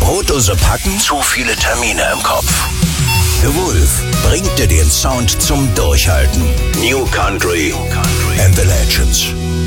Brotdose packen? Zu viele Termine im Kopf. The Wolf bringt dir den Sound zum Durchhalten. New Country and the Legends.